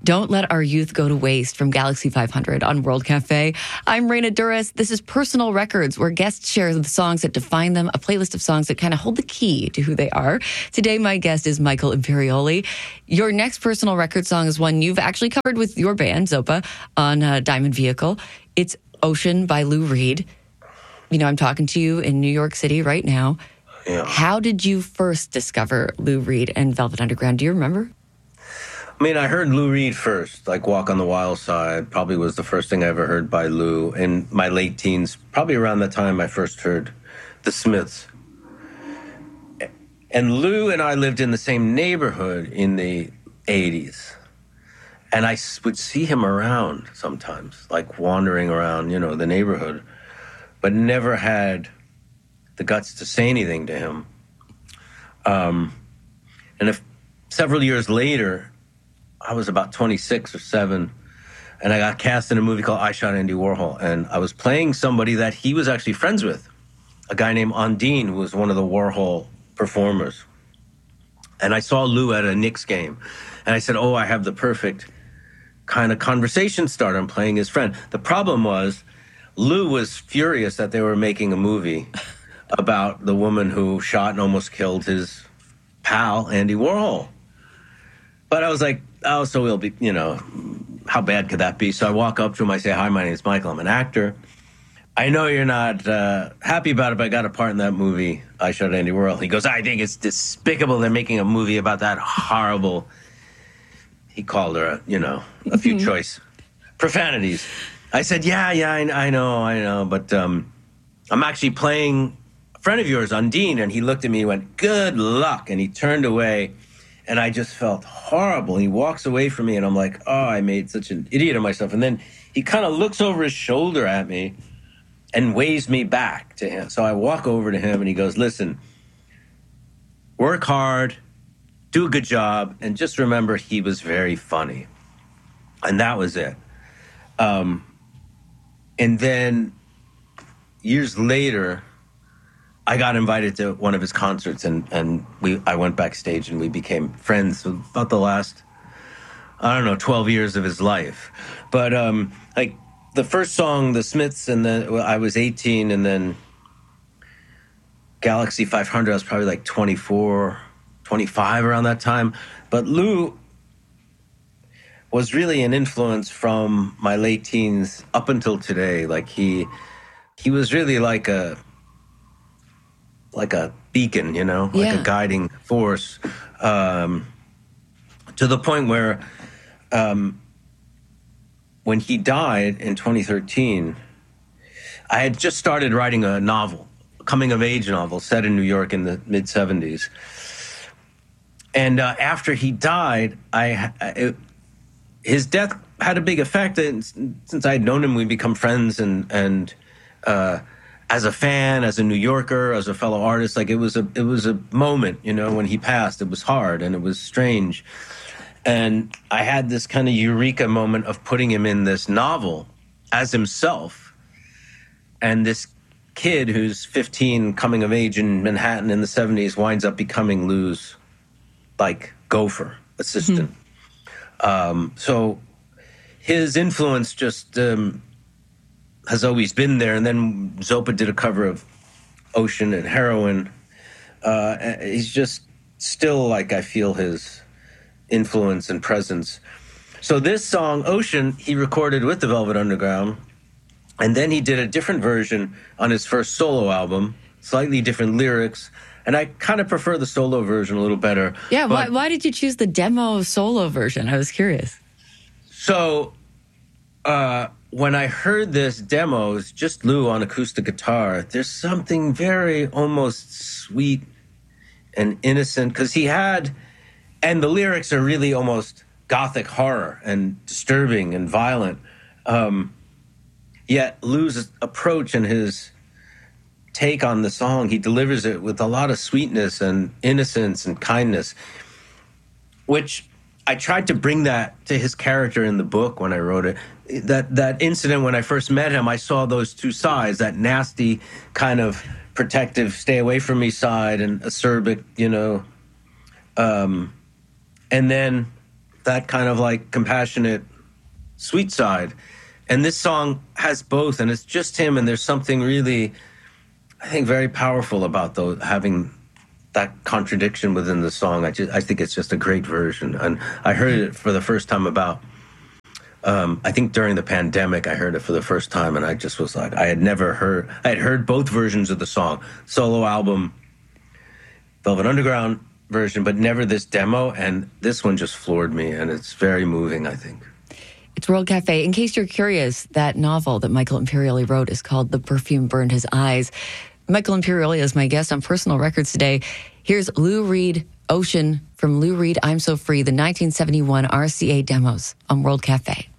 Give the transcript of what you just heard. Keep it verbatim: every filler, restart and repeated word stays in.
Don't Let Our Youth Go to Waste from Galaxy five hundred on World Cafe. I'm Raina Duras. This is Personal Records, where guests share the songs that define them, a playlist of songs that kind of hold the key to who they are. Today, my guest is Michael Imperioli. Your next Personal Record song is one you've actually covered with your band, Zopa, on uh, Diamond Vehicle. It's Ocean by Lou Reed. You know, I'm talking to you in New York City right now. Yeah. How did you first discover Lou Reed and Velvet Underground? Do you remember? I mean, I heard Lou Reed first, like Walk on the Wild Side, probably was the first thing I ever heard by Lou. In my late teens, probably around the time I first heard The Smiths. And Lou and I lived in the same neighborhood in the eighties. And I would see him around sometimes, like wandering around, you know, the neighborhood, but never had the guts to say anything to him. Um, and if several years later, I was about twenty-six or seven, and I got cast in a movie called I Shot Andy Warhol, and I was playing somebody that he was actually friends with, a guy named Ondine, who was one of the Warhol performers. And I saw Lou at a Knicks game, and I said, oh, I have the perfect kind of conversation starter. I'm playing his friend. The problem was Lou was furious that they were making a movie about the woman who shot and almost killed his pal, Andy Warhol. But I was like, oh, so we'll be, you know, how bad could that be? So I walk up to him, I say, hi, my name is Michael, I'm an actor. I know you're not uh, happy about it, but I got a part in that movie, I Shot Andy Warhol. He goes, I think it's despicable they're making a movie about that horrible, he called her, you know, a few mm-hmm. choice profanities. I said, yeah, yeah, I, I know, I know, but um, I'm actually playing a friend of yours, Ondine, and he looked at me and went, good luck, and he turned away. And I just felt horrible. He walks away from me, and I'm like, oh, I made such an idiot of myself. And then he kind of looks over his shoulder at me and waves me back to him. So I walk over to him, and he goes, listen, work hard, do a good job, and just remember he was very funny. And that was it. Um, and then years later, I got invited to one of his concerts, and, and we I went backstage, and we became friends about the last, I don't know, twelve years of his life. But um, like the first song, The Smiths, and then well, I was eighteen, and then Galaxy five hundred, I was probably like twenty-four, twenty-five around that time. But Lou was really an influence from my late teens up until today. Like he, he was really like a, like a beacon, you know, like yeah. a guiding force, um, to the point where um, when he died in twenty thirteen, I had just started writing a novel, a coming-of-age novel set in New York in the mid-seventies. And uh, after he died, I it, his death had a big effect. And since I had known him, we'd become friends, and and uh, as a fan, as a New Yorker, as a fellow artist, like it was a it was a moment, you know, when he passed. It was hard and it was strange. And I had this kind of eureka moment of putting him in this novel as himself. And this kid who's fifteen, coming of age in Manhattan in the seventies, winds up becoming Lou's, like, gopher assistant. Mm-hmm. Um, so his influence just um, has always been there. And then Zopa did a cover of Ocean and Heroin. Uh, he's just still, like, I feel his influence and presence. So this song, Ocean, he recorded with the Velvet Underground. And then he did a different version on his first solo album, slightly different lyrics. And I kind of prefer the solo version a little better. Yeah, why, why did you choose the demo solo version? I was curious. So uh, when I heard this demo, it's just Lou on acoustic guitar. There's something very almost sweet and innocent, because he had, and the lyrics are really almost gothic horror and disturbing and violent. Um, yet Lou's approach and his take on the song, he delivers it with a lot of sweetness and innocence and kindness, which I tried to bring that to his character in the book when I wrote it. That that incident when I first met him, I saw those two sides, that nasty kind of protective, stay away from me side, and acerbic, you know. Um, and then that kind of like compassionate, sweet side. And this song has both, and it's just him, and there's something really, I think, very powerful about those, having that contradiction within the song. I just, I think it's just a great version. And I heard it for the first time about, um, I think during the pandemic, I heard it for the first time, and I just was like, I had never heard, I had heard both versions of the song, solo album, Velvet Underground version, but never this demo, and this one just floored me, and it's very moving, I think. It's World Cafe. In case you're curious, that novel that Michael Imperioli wrote is called The Perfume Burned His Eyes. Michael Imperioli is my guest on Personal Records today. Here's Lou Reed, Ocean, from Lou Reed, I'm So Free, the nineteen seventy-one R C A demos on World Cafe.